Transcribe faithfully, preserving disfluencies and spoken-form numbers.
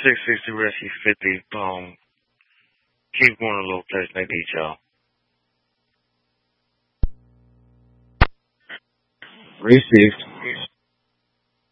six sixty Rescue fifty. Um, keep going a little Thursday night beat, y'all. Received.